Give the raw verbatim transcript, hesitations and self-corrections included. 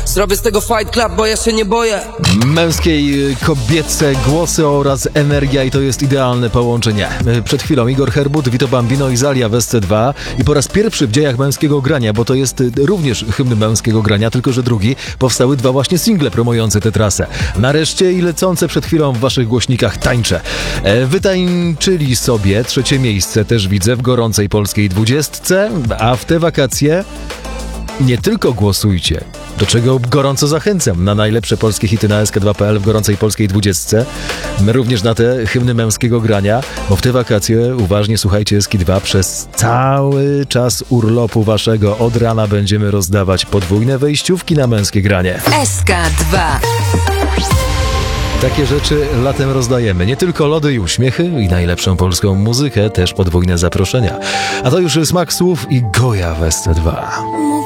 Zrobię z tego fight club, bo ja się nie boję. Męskiej, kobiece głosy oraz energia i to jest idealne połączenie. Przed chwilą Igor Herbut, Vito Bambino i Zalia w S C dwa i po raz pierwszy w dziejach męskiego grania, bo to jest również hymn męskiego grania, tylko że drugi, powstały dwa właśnie single promujące tę trasę. Nareszcie i lecące przed chwilą w waszych głośnikach tańcze. Wytańczyli sobie trzecie miejsce, też widzę, w gorącej polskiej dwudziestce, a w te wakacje nie tylko głosujcie, do czego gorąco zachęcam, na najlepsze polskie hity na S K dwa kropka P L w gorącej polskiej dwudziestce, również na te hymny męskiego grania, bo w te wakacje uważnie słuchajcie S K dwa przez cały czas urlopu waszego. Od rana będziemy rozdawać podwójne wejściówki na męskie granie. S K dwa. Takie rzeczy latem rozdajemy. Nie tylko lody i uśmiechy i najlepszą polską muzykę, też podwójne zaproszenia. A to już smak słów i Goja w S C dwa.